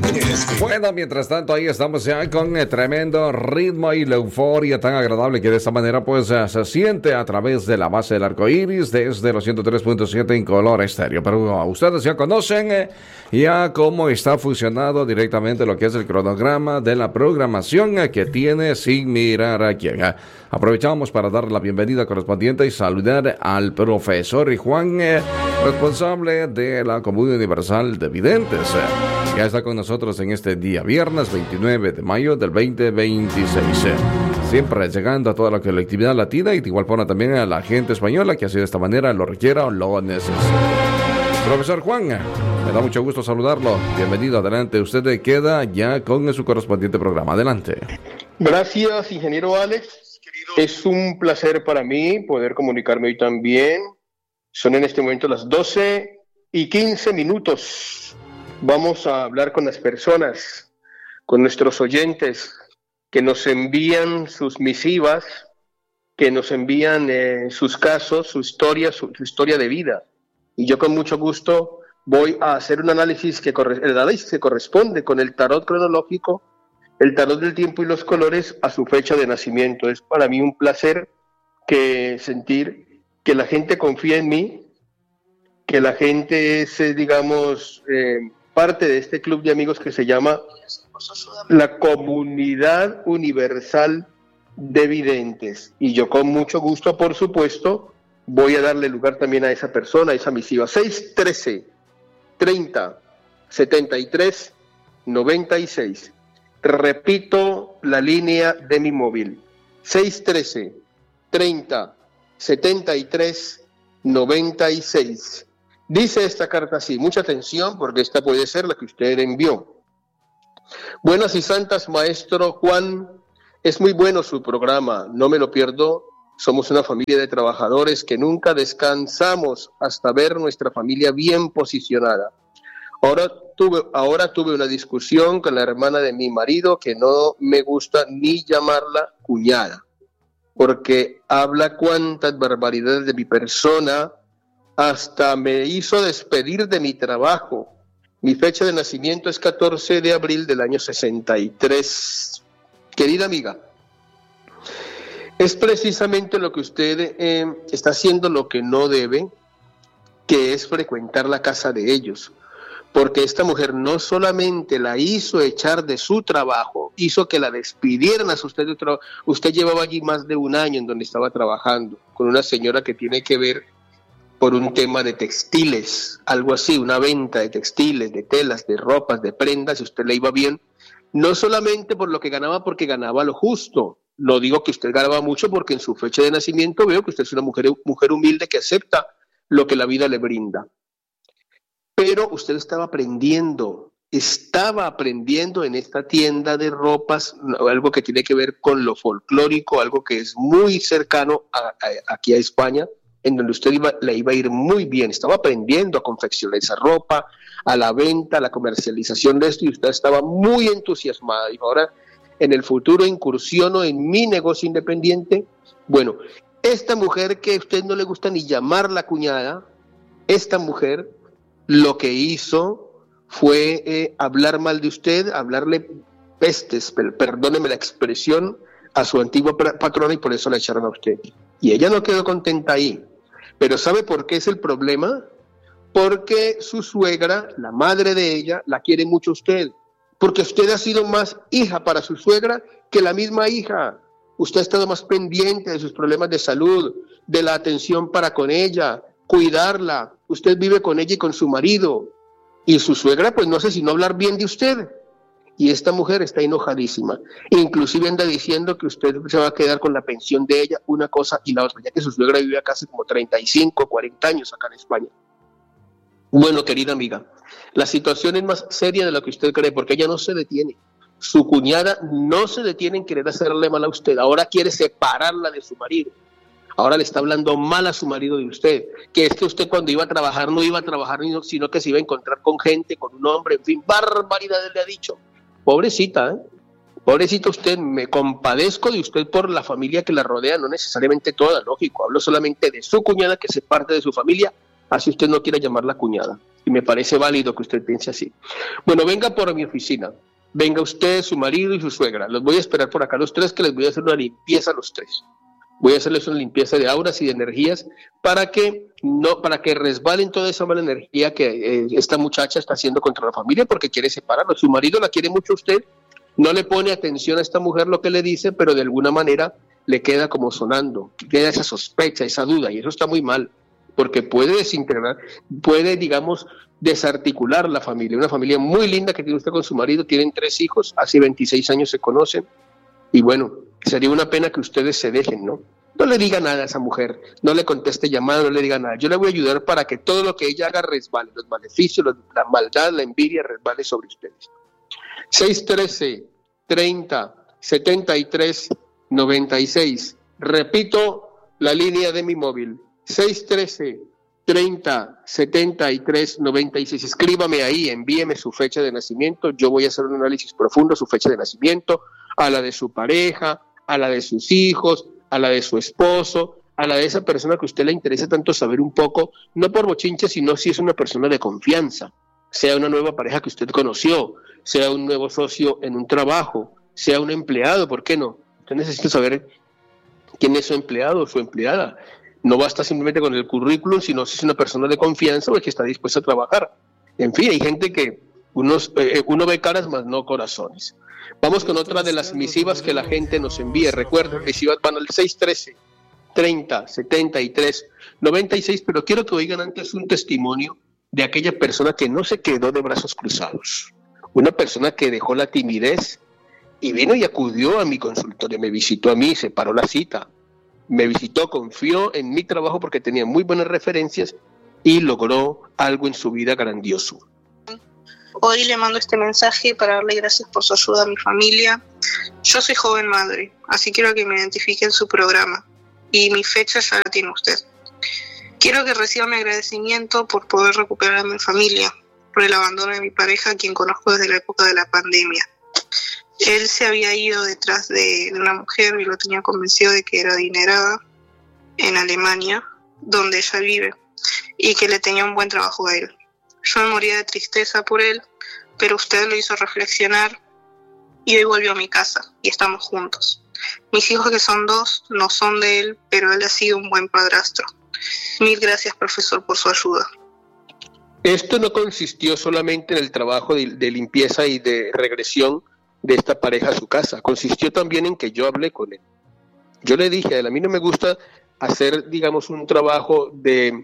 Bueno, mientras tanto ahí estamos ya con tremendo ritmo y la euforia tan agradable que de esta manera pues se siente a través de la base del arco iris desde los 103.7 en color estéreo. Pero ustedes ya conocen ya cómo está funcionando directamente lo que es el cronograma de la programación que tiene Sin Mirar a Quién. Aprovechamos para dar la bienvenida correspondiente y saludar al profesor Juan, responsable de la Comunidad Universal de Videntes. Ya está con nosotros en este día, viernes 29 de mayo del 2026. Siempre llegando a toda la colectividad latina y de igual forma también a la gente española que así de esta manera lo requiera o lo necesite. Profesor Juan, me da mucho gusto saludarlo. Bienvenido, adelante. Usted queda ya con su correspondiente programa. Adelante. Gracias, ingeniero Alex. Es un placer para mí poder comunicarme hoy también. Son en este momento las 12:15. Vamos a hablar con las personas, con nuestros oyentes que nos envían sus misivas, que nos envían sus casos, su historia de vida. Y yo con mucho gusto voy a hacer un análisis que corresponde con el tarot cronológico, el tarot del tiempo y los colores a su fecha de nacimiento. Es para mí un placer sentir que la gente confía en mí, que la gente es, digamos, parte de este club de amigos que se llama la Comunidad Universal de Videntes. Y yo con mucho gusto, por supuesto, voy a darle lugar también a esa persona, a esa misiva. 613-30-73-96. Repito la línea de mi móvil. 613-30-73-96. Dice esta carta así, mucha atención porque esta puede ser la que usted envió. Buenas y santas, maestro Juan, es muy bueno su programa, no me lo pierdo. Somos una familia de trabajadores que nunca descansamos hasta ver nuestra familia bien posicionada. Ahora tuve una discusión con la hermana de mi marido que no me gusta ni llamarla cuñada, porque habla cuantas barbaridades de mi persona. Hasta me hizo despedir de mi trabajo. Mi fecha de nacimiento es 14 de abril del año 63. Querida amiga, es precisamente lo que usted está haciendo lo que no debe, que es frecuentar la casa de ellos. Porque esta mujer no solamente la hizo echar de su trabajo, hizo que la despidieran a usted de trabajo. Usted llevaba allí más de un año en donde estaba trabajando con una señora que tiene que ver por un tema de textiles, algo así, una venta de textiles, de telas, de ropas, de prendas, si usted le iba bien, no solamente por lo que ganaba, porque ganaba lo justo. No digo que usted ganaba mucho, porque en su fecha de nacimiento veo que usted es una mujer humilde que acepta lo que la vida le brinda. Pero usted estaba aprendiendo en esta tienda de ropas, algo que tiene que ver con lo folclórico, algo que es muy cercano aquí a España, en donde usted le iba a ir muy bien. Estaba aprendiendo a confeccionar esa ropa, a la venta, a la comercialización de esto, y usted estaba muy entusiasmada. Y ahora, en el futuro, incursiono en mi negocio independiente. Bueno, esta mujer que a usted no le gusta ni llamarla cuñada, esta mujer lo que hizo fue hablar mal de usted, hablarle pestes, perdóneme la expresión, a su antigua patrona, y por eso la echaron a usted. Y ella no quedó contenta ahí. Pero ¿sabe por qué es el problema? Porque su suegra, la madre de ella, la quiere mucho a usted. Porque usted ha sido más hija para su suegra que la misma hija. Usted ha estado más pendiente de sus problemas de salud, de la atención para con ella, cuidarla. Usted vive con ella y con su marido. Y su suegra, pues no sé si no hablar bien de usted. Y esta mujer está enojadísima. Inclusive anda diciendo que usted se va a quedar con la pensión de ella, una cosa y la otra, ya que su suegra vive acá hace como 35, 40 años acá en España. Bueno, querida amiga, la situación es más seria de lo que usted cree, porque ella no se detiene. Su cuñada no se detiene en querer hacerle mal a usted. Ahora quiere separarla de su marido. Ahora le está hablando mal a su marido de usted, que es que usted cuando iba a trabajar no iba a trabajar, sino que se iba a encontrar con gente, con un hombre, en fin, barbaridades le ha dicho. Pobrecita, ¿eh? Pobrecita usted, me compadezco de usted por la familia que la rodea, no necesariamente toda, lógico, hablo solamente de su cuñada, que es parte de su familia, así usted no quiera llamarla cuñada. y me parece válido que usted piense así. Bueno, venga por mi oficina. Venga usted, su marido y su suegra. Los voy a esperar por acá los tres, que les voy a hacer una limpieza a los tres. Voy a hacerles una limpieza de auras y de energías para que resbalen toda esa mala energía que esta muchacha está haciendo contra la familia porque quiere separarlos. Su marido la quiere mucho a usted, no le pone atención a esta mujer lo que le dice, pero de alguna manera le queda como sonando, queda esa sospecha, esa duda, y eso está muy mal, porque puede desintegrar, puede, digamos, desarticular la familia. Una familia muy linda que tiene usted con su marido, tienen 3 hijos, hace 26 años se conocen, y bueno, sería una pena que ustedes se dejen, ¿no? No le diga nada a esa mujer, no le conteste llamada, no le diga nada. Yo le voy a ayudar para que todo lo que ella haga resbale, los maleficios, la maldad, la envidia resbale sobre ustedes. 613-30-73-96. Repito la línea de mi móvil, 613-30-73-96. Escríbame ahí, envíeme su fecha de nacimiento, yo voy a hacer un análisis profundo, su fecha de nacimiento, a la de su pareja, a la de sus hijos, a la de su esposo, a la de esa persona que a usted le interesa tanto saber un poco, no por bochinche, sino si es una persona de confianza, sea una nueva pareja que usted conoció, sea un nuevo socio en un trabajo, sea un empleado, ¿por qué no? Usted necesita saber quién es su empleado o su empleada. No basta simplemente con el currículum, sino si es una persona de confianza o que está dispuesta a trabajar. En fin, hay gente que uno ve caras, más no corazones. Vamos con otra de las misivas que la gente nos envía. Recuerden, misivas van al 613-30-73-96, pero quiero que oigan antes un testimonio de aquella persona que no se quedó de brazos cruzados. Una persona que dejó la timidez y vino y acudió a mi consultorio, me visitó a mí, se paró la cita, me visitó, confió en mi trabajo porque tenía muy buenas referencias y logró algo en su vida grandioso. Hoy le mando este mensaje para darle gracias por su ayuda a mi familia. Yo soy joven madre, así quiero que me identifique en su programa. Y mi fecha ya la tiene usted. Quiero que reciba mi agradecimiento por poder recuperar a mi familia, por el abandono de mi pareja, a quien conozco desde la época de la pandemia. Él se había ido detrás de una mujer y lo tenía convencido de que era adinerada en Alemania, donde ella vive, y que le tenía un buen trabajo a él. Yo me moría de tristeza por él, pero usted lo hizo reflexionar y hoy volvió a mi casa y estamos juntos. Mis hijos, que son 2, no son de él, pero él ha sido un buen padrastro. Mil gracias, profesor, por su ayuda. Esto no consistió solamente en el trabajo de limpieza y de regresión de esta pareja a su casa, consistió también en que yo hablé con él. Yo le dije a él, a mí no me gusta hacer, digamos, un trabajo de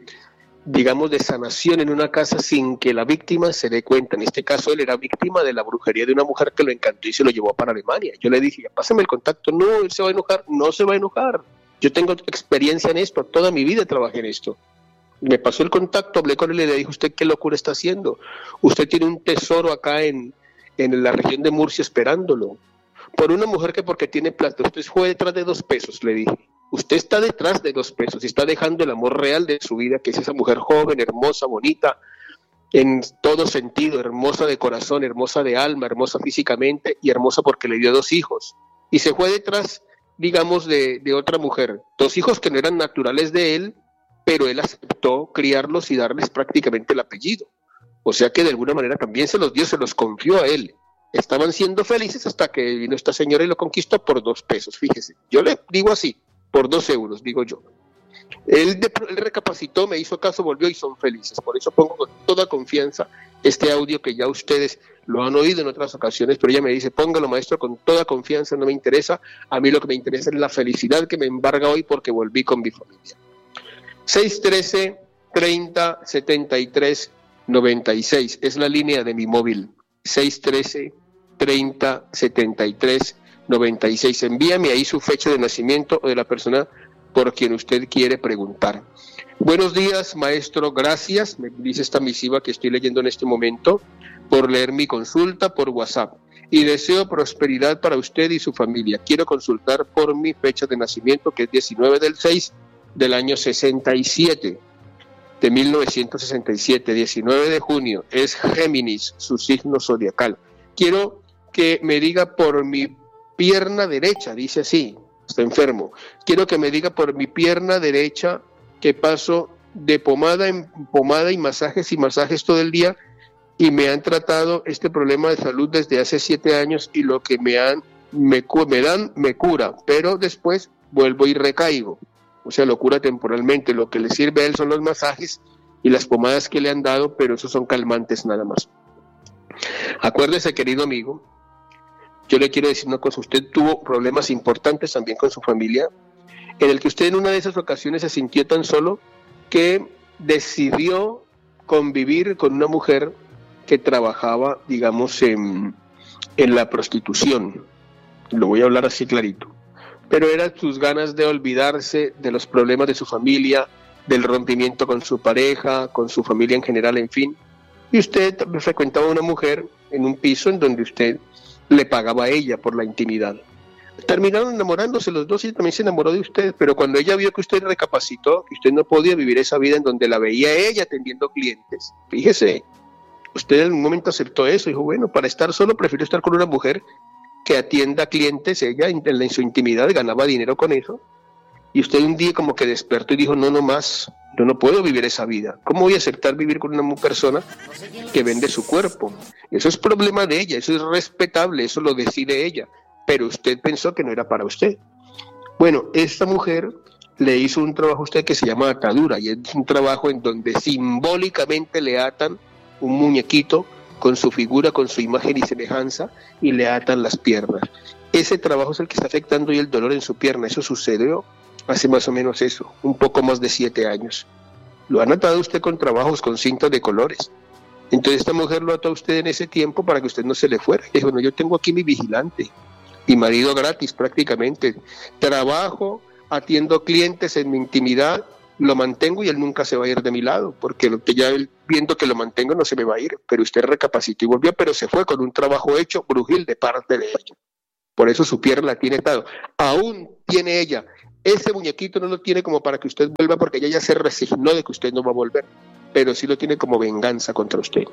sanación en una casa sin que la víctima se dé cuenta. En este caso él era víctima de la brujería de una mujer que lo encantó y se lo llevó para Alemania. Yo le dije, pásame el contacto. No, él se va a enojar. No se va a enojar. Yo tengo experiencia en esto, toda mi vida trabajé en esto. Me pasó el contacto, hablé con él y le dije, ¿usted qué locura está haciendo? Usted tiene un tesoro acá en la región de Murcia esperándolo. Por una mujer que porque tiene plata, usted fue detrás de 2 pesos, le dije. Usted está detrás de 2 pesos y está dejando el amor real de su vida, que es esa mujer joven, hermosa, bonita, en todo sentido, hermosa de corazón, hermosa de alma, hermosa físicamente y hermosa porque le dio 2 hijos. Y se fue detrás, digamos, de otra mujer. 2 hijos que no eran naturales de él, pero él aceptó criarlos y darles prácticamente el apellido. O sea que de alguna manera también se los dio, se los confió a él. Estaban siendo felices hasta que vino esta señora y lo conquistó por 2 pesos, fíjese. Yo le digo así, por 2 euros, digo yo. Él recapacitó, me hizo caso, volvió y son felices. Por eso pongo con toda confianza este audio que ya ustedes lo han oído en otras ocasiones, pero ella me dice, póngalo, maestro, con toda confianza, no me interesa. A mí lo que me interesa es la felicidad que me embarga hoy porque volví con mi familia. 613-30-73-96 es la línea de mi móvil. 613-30-73-96. Envíame ahí su fecha de nacimiento o de la persona por quien usted quiere preguntar. Buenos días, maestro, gracias, me dice esta misiva que estoy leyendo en este momento, por leer mi consulta por WhatsApp. Y deseo prosperidad para usted y su familia. Quiero consultar por mi fecha de nacimiento, que es 19/6 del año 67, de 1967, 19 de junio, es Géminis, su signo zodiacal. Quiero que me diga por mi pierna derecha, dice así, está enfermo. Quiero que me diga por mi pierna derecha qué pasó de pomada en pomada y masajes todo el día, y me han tratado este problema de salud desde hace 7 años, y lo que me dan me cura, pero después vuelvo y recaigo. O sea, lo cura temporalmente. Lo que le sirve a él son los masajes y las pomadas que le han dado, pero esos son calmantes nada más. Acuérdese, querido amigo, yo le quiero decir una cosa: usted tuvo problemas importantes también con su familia, en el que usted en una de esas ocasiones se sintió tan solo que decidió convivir con una mujer que trabajaba, digamos, en la prostitución. Lo voy a hablar así clarito. Pero eran sus ganas de olvidarse de los problemas de su familia, del rompimiento con su pareja, con su familia en general, en fin. Y usted frecuentaba a una mujer en un piso en donde usted le pagaba a ella por la intimidad. Terminaron enamorándose los dos, y ella también se enamoró de usted, pero cuando ella vio que usted recapacitó, que usted no podía vivir esa vida en donde la veía ella atendiendo clientes, fíjese, usted en un momento aceptó eso, dijo, bueno, para estar solo prefiero estar con una mujer que atienda clientes. Ella en su intimidad ganaba dinero con eso, y usted un día como que despertó y dijo, no más, yo no puedo vivir esa vida. ¿Cómo voy a aceptar vivir con una persona que vende su cuerpo? Eso es problema de ella, eso es respetable, eso lo decide ella, pero usted pensó que no era para usted. Bueno, esta mujer le hizo un trabajo a usted que se llama atadura, y es un trabajo en donde simbólicamente le atan un muñequito con su figura, con su imagen y semejanza, y le atan las piernas. Ese trabajo es el que está afectando hoy el dolor en su pierna. Eso sucedió hace más o menos un poco más de 7 años. Lo han atado a usted con trabajos, con cintas de colores. Entonces esta mujer lo ató a usted en ese tiempo para que usted no se le fuera. Dijo, bueno, yo tengo aquí mi vigilante, mi marido gratis prácticamente. Trabajo, atiendo clientes en mi intimidad, lo mantengo y él nunca se va a ir de mi lado, porque lo que ya él, viendo que lo mantengo, no se me va a ir. Pero usted recapacitó y volvió, pero se fue con un trabajo hecho brujil de parte de ella. Por eso su pierna la tiene atado. Aún tiene ella. Ese muñequito no lo tiene como para que usted vuelva, porque ella ya se resignó de que usted no va a volver, pero sí lo tiene como venganza contra usted.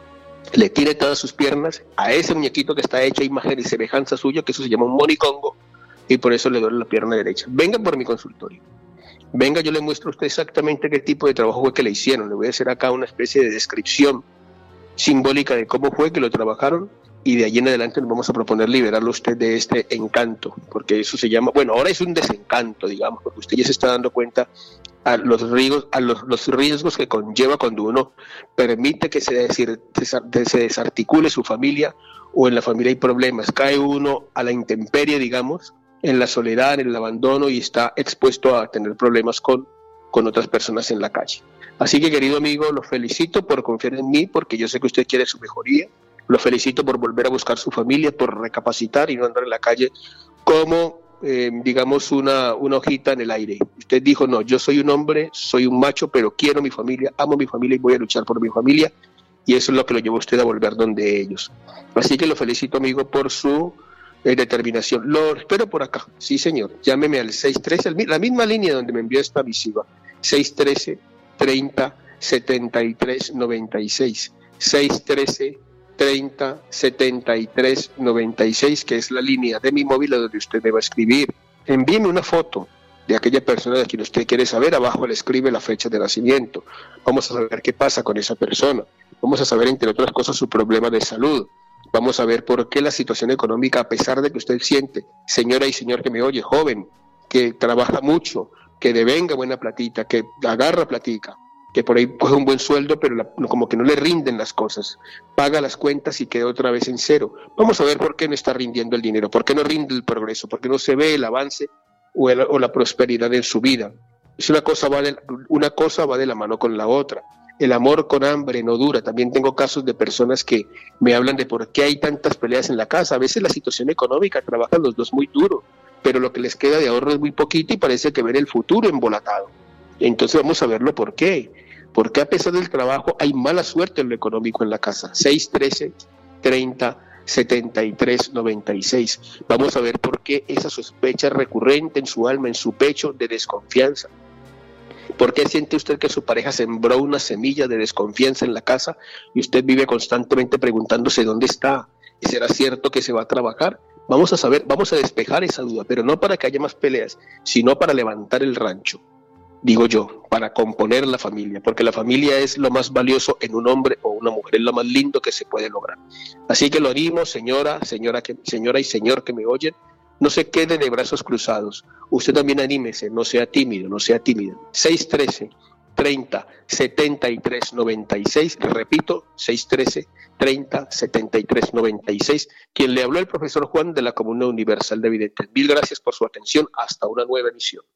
Le tiene todas sus piernas a ese muñequito que está hecho a imagen y semejanza suya, que eso se llama un monicongo, y por eso le duele la pierna derecha. Venga por mi consultorio. Venga, yo le muestro a usted exactamente qué tipo de trabajo fue que le hicieron. Le voy a hacer acá una especie de descripción simbólica de cómo fue que lo trabajaron, y de allí en adelante nos vamos a proponer liberarlo a usted de este encanto, porque eso se llama, bueno, ahora es un desencanto, digamos, porque usted ya se está dando cuenta a los riesgos que conlleva cuando uno permite que se desarticule su familia, o en la familia hay problemas, cae uno a la intemperie, digamos, en la soledad, en el abandono, y está expuesto a tener problemas con otras personas en la calle. Así que, querido amigo, lo felicito por confiar en mí, porque yo sé que usted quiere su mejoría. Lo felicito por volver a buscar su familia, por recapacitar y no andar en la calle como, digamos, una hojita en el aire. Usted dijo, no, yo soy un hombre, soy un macho, pero quiero mi familia, amo mi familia y voy a luchar por mi familia, y eso es lo que lo llevó a usted a volver donde ellos. Así que lo felicito, amigo, por su determinación. Lo espero por acá. Sí, señor. Llámeme al 613, la misma línea donde me envió esta misiva. 613-30-73-96. 613-30-73-96, que es la línea de mi móvil a donde usted me va a escribir. Envíeme una foto de aquella persona de quien usted quiere saber. Abajo le escribe la fecha de nacimiento. Vamos a saber qué pasa con esa persona. Vamos a saber, entre otras cosas, su problema de salud. Vamos a ver por qué la situación económica, a pesar de que usted siente, señora y señor que me oye, joven, que trabaja mucho, que devenga buena platita, que agarra platica, que por ahí coge un buen sueldo, pero como que no le rinden las cosas, paga las cuentas y queda otra vez en cero. Vamos a ver por qué no está rindiendo el dinero, por qué no rinde el progreso, por qué no se ve el avance o la prosperidad en su vida. Es una cosa va de la mano con la otra. El amor con hambre no dura. También tengo casos de personas que me hablan de por qué hay tantas peleas en la casa. A veces la situación económica, trabajan los dos muy duro, pero lo que les queda de ahorro es muy poquito y parece que ven el futuro embolatado. Entonces vamos a verlo por qué. Porque a pesar del trabajo hay mala suerte en lo económico en la casa. 613-30-73-96. Vamos a ver por qué esa sospecha recurrente en su alma, en su pecho, de desconfianza. ¿Por qué siente usted que su pareja sembró una semilla de desconfianza en la casa y usted vive constantemente preguntándose dónde está? ¿Y será cierto que se va a trabajar? Vamos a despejar esa duda, pero no para que haya más peleas, sino para levantar el rancho. digo yo, para componer la familia, porque la familia es lo más valioso en un hombre o una mujer, es lo más lindo que se puede lograr. Así que lo animo, señora y señor que me oyen, no se quede de brazos cruzados. Usted también anímese, no sea tímido, no sea tímida. 613-30-73-96, repito, 613-30-73-96. Quien le habló, el profesor Juan de la Comunidad Universal de Videntes. Mil gracias por su atención. Hasta una nueva emisión.